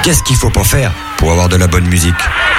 Qu'est-ce qu'il faut pas faire pour avoir de la bonne musique ?